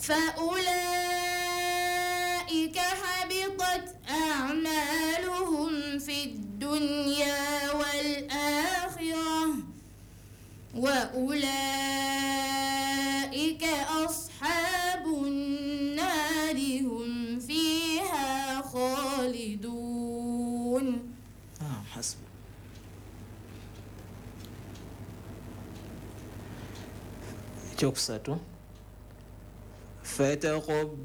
فأولئك حبطت أعمالهم في الدنيا والآخرة وأولئك أصحاب النار هم فيها خالدون. حسب. Ekyokusatu, فتقبل